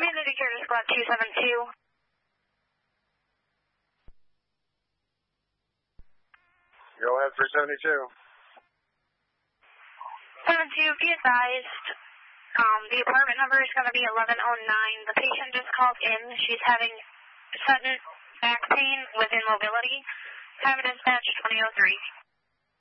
Community Care Squad 272. 372. 72, be advised, the apartment number is going to be 1109. The patient just called in. She's having sudden back pain with immobility. Have it dispatched 2003.